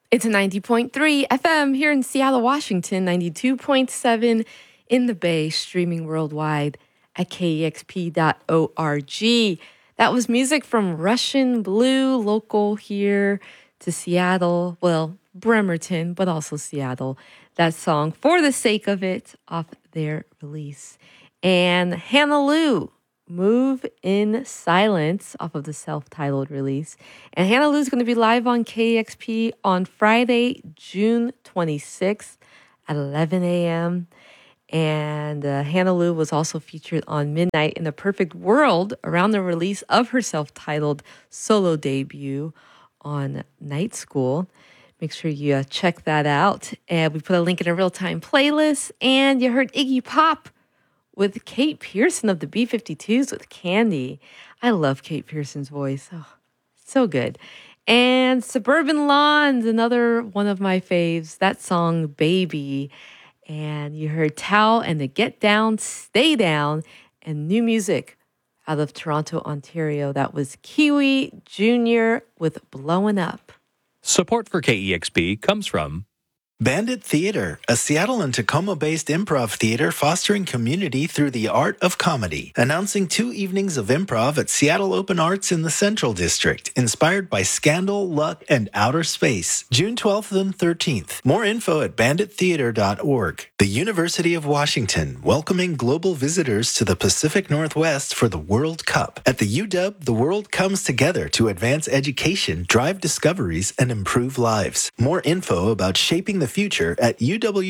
It's 90.3 FM here in Seattle, Washington, 92.7 in the Bay, streaming worldwide at kexp.org. That was music from Russian Blue, local here to Seattle, well, Bremerton, but also Seattle. That song, For the Sake of It, off their release. And Hannah Lou, Move in Silence, off of the self-titled release. And Hannah Lou's going to be live on KEXP on Friday, June 26th at 11 a.m. And Hannah Lou was also featured on Midnight in the Perfect World around the release of her self-titled solo debut on Night School. Make sure you check that out. And we put a link in a real-time playlist. And you heard Iggy Pop with Kate Pearson of the B-52s with Candy. I love Kate Pearson's voice. Oh, so good. And Suburban Lawns, another one of my faves. That song, Baby. And you heard Tao and the Get Down, Stay Down, and new music out of Toronto, Ontario. That was Kiwi Jr. with Blowin' Up. Support for KEXP comes from Bandit Theater, a Seattle and Tacoma-based improv theater fostering community through the art of comedy. Announcing 2 evenings of improv at Seattle Open Arts in the Central District, inspired by Scandal, Luck, and Outer Space. June 12th and 13th. More info at bandittheater.org. The University of Washington, welcoming global visitors to the Pacific Northwest for the World Cup. At the UW, the world comes together to advance education, drive discoveries, and improve lives. More info about shaping the future at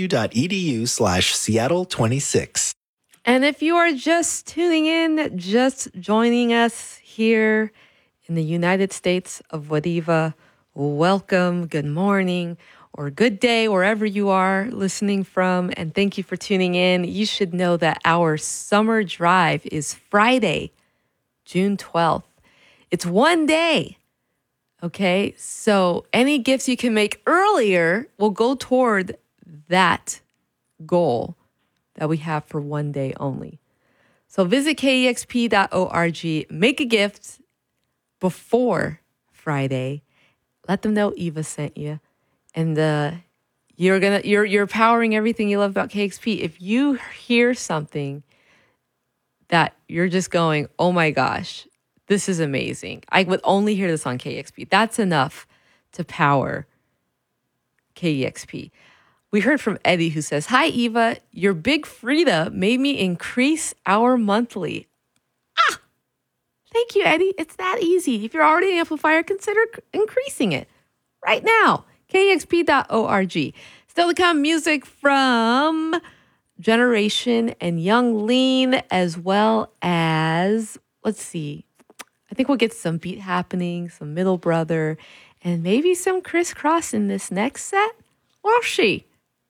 uw.edu/Seattle26. And if you are just tuning in, just joining us here in the United States of Wadiva, welcome, good morning, or good day, wherever you are listening from. And thank you for tuning in. You should know that our summer drive is Friday, June 12th. It's one day. Okay, so any gifts you can make earlier will go toward that goal that we have for one day only. So visit kexp.org, make a gift before Friday. Let them know Eva sent you, and you're powering everything you love about KXP. If you hear something that you're just going, oh my gosh, this is amazing. I would only hear this on KEXP. That's enough to power KEXP. We heard from Eddie who says, hi, Eva. Your big Frida made me increase our monthly. Thank you, Eddie. It's that easy. If you're already an amplifier, consider increasing it right now. KEXP.org. Still to come, music from Generation and Young Lean, as well as, let's see, I think we'll get some Beat Happening, some Middle Brother, and maybe some Criss Cross in this next set. We'll see.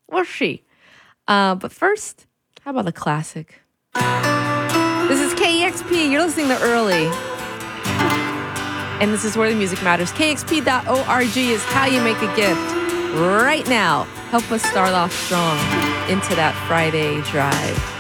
But first, how about a classic? This is KEXP. You're listening to Early. And this is where the music matters. KEXP.org is how you make a gift right now. Help us start off strong into that Friday drive.